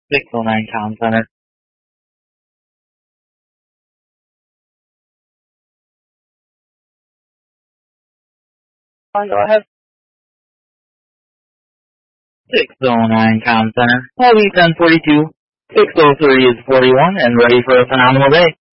609 Town Center. Go ahead. 609 Town Center. Heavy 1042. 603 is 41 and ready for a phenomenal day.